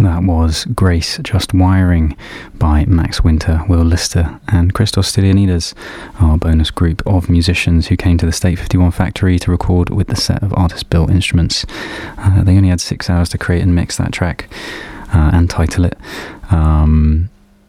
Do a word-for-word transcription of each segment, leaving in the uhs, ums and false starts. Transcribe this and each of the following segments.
That was Grace Just Wiring by Max Winter, Will Lister and Christos Stylianides, our bonus group of musicians who came to the State fifty-one factory to record with the set of artist-built instruments. Uh, they only had six hours to create and mix that track uh, and title it. Um,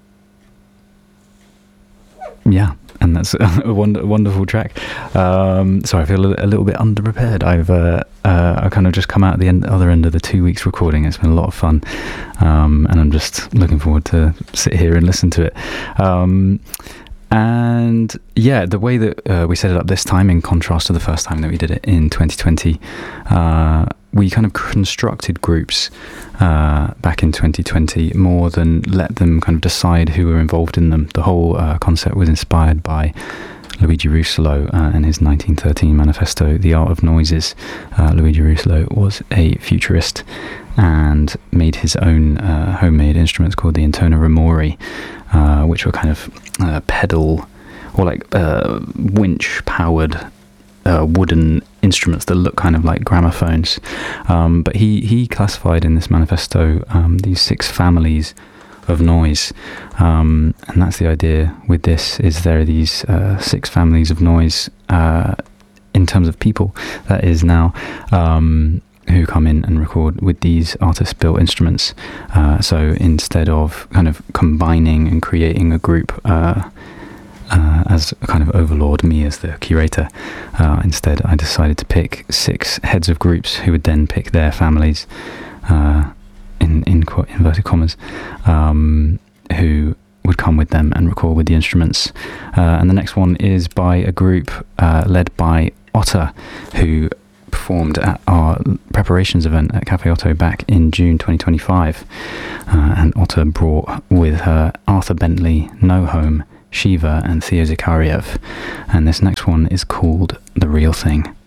yeah. And that's a, wonder, a wonderful track. Um, sorry, I feel a, a little bit underprepared. I've uh, uh, I kind of just come out at the end, other end of the two weeks recording. It's been a lot of fun, um, and I'm just looking forward to sit here and listen to it. Um, and yeah, the way that uh, we set it up this time, in contrast to the first time that we did it in twenty twenty, uh, we kind of constructed groups uh, back in twenty twenty more than let them kind of decide who were involved in them. The whole uh, concept was inspired by Luigi Russolo uh, and his nineteen thirteen manifesto, The Art of Noises. Uh, Luigi Russolo was a futurist and made his own uh, homemade instruments called the Intona Remori, uh, which were kind of uh, pedal or like uh, winch-powered Uh, wooden instruments that look kind of like gramophones. Um, but he, he classified in this manifesto um, these six families of noise. Um, and that's the idea with this, is there are these uh, six families of noise uh, in terms of people, that is now, um, who come in and record with these artist-built instruments. Uh, so instead of kind of combining and creating a group uh, Uh, as a kind of overlord, me as the curator, uh, instead I decided to pick six heads of groups who would then pick their families, uh, in, in inverted commas, um, who would come with them and record with the instruments. Uh, and the next one is by a group uh, led by Otter, who performed at our preparations event at Cafe Otto back in June twenty twenty-five. Uh, and Otter brought with her Arthur Bentley, No Home, Shiva and Theo Zakhariev, and this next one is called The Real Thing.